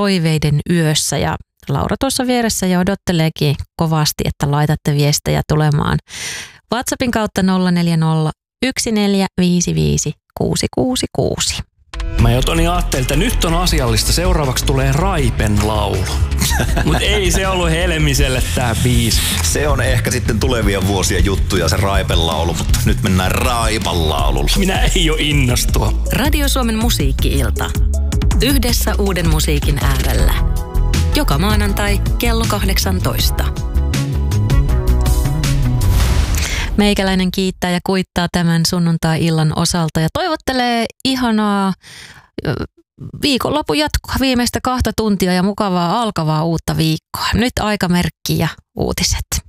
toiveiden yössä ja Laura tuossa vieressä jo odotteleekin kovasti, että laitatte viestejä tulemaan WhatsAppin kautta 040 1455 666. Mä jo Toni ajattelin, että nyt on asiallista. Seuraavaksi tulee Raipen laulu. Mutta ei se ollut Helmiselle tää biisi. Se on ehkä sitten tulevien vuosien juttuja se Raipen laulu, mutta nyt mennään Raipan laululla. Minä ei oo innostua. Radio Suomen musiikki-ilta. Yhdessä uuden musiikin äärellä. Joka maanantai kello 18. Meikäläinen kiittää ja kuittaa tämän sunnuntai-illan osalta ja toivottelee ihanaa viikonlopun jatkoa, viimeistä 2 tuntia ja mukavaa alkavaa uutta viikkoa. Nyt aikamerkki ja uutiset.